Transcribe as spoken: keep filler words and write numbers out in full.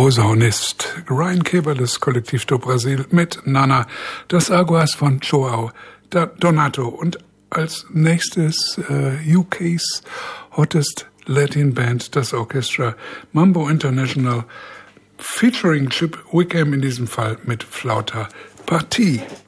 Posaunist Ryan Keber, das Kollektiv do Brasil mit Nana, das Aguas von Joao Donato und als nächstes äh, U K's hottest Latin Band, das Orchestra Mambo International featuring Chip Wickham in diesem Fall mit Flauta Partie.